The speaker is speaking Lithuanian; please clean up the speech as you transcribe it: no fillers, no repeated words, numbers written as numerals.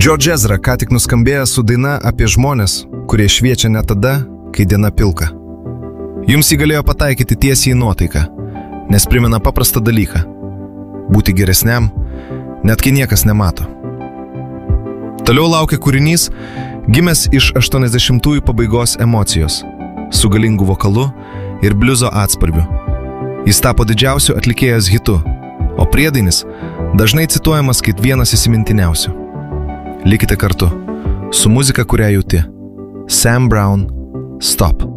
George Ezra ką tik nuskambėjo su daina apie žmonės, kurie šviečia net tada, kai diena pilka. Jums jį galėjo pataikyti tiesiai į nuotaiką, nes primena paprastą dalyką – būti geresniam, net kai niekas nemato. Toliau laukia kūrinys, gimęs iš 80-ųjų pabaigos emocijos, su galingu vokalu ir bliuzo atspalviu. Jis tapo didžiausiu atlikėjas hitu, o priedainis dažnai cituojamas kaip vienas įsimintiniausių. Likite kartu, su muzika, kurią jauti. Sam Brown, Stop.